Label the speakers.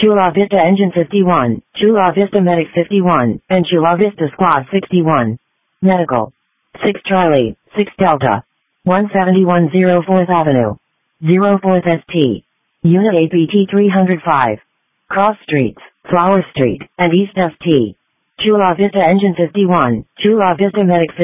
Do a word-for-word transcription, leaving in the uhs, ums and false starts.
Speaker 1: Chula Vista Engine fifty-one, Chula Vista Medic fifty-one, and Chula Vista Squad sixty-one. Medical. six Charlie, six Delta. one seventy-one oh fourth Avenue. oh fourth S T. Unit A P T three oh five. Cross Streets, Flower Street, and East S T. Chula Vista Engine fifty-one, Chula Vista Medic